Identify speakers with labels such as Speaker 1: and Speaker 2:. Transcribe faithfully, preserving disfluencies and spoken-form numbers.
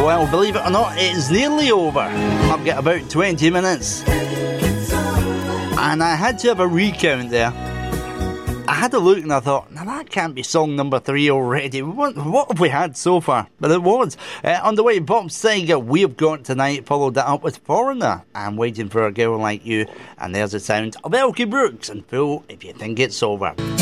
Speaker 1: Well, believe it or not, it's nearly over. I've got about twenty minutes. And I had to have a recount there. I had a look and I thought, now that can't be song number three already. What, what have we had so far? But it was. Uh, on the way, Bob Seger, We've Got Tonight, followed that up with Foreigner. I'm Waiting for a Girl Like You. And there's the sound of Elkie Brooks and Fool If You Think It's Over.